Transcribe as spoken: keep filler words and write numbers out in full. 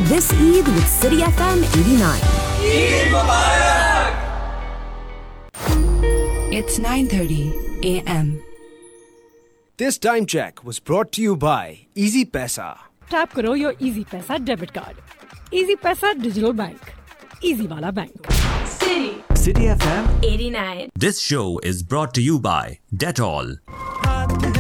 this Eid with City F M eighty-nine. Eid Mubarak! It's nine thirty a m. This time check was brought to you by Easy Paisa. Tap karo your Easy Paisa debit card. Easy Paisa digital bank. Easy wala bank. City. City F M eighty-nine. This show is brought to you by Dettol.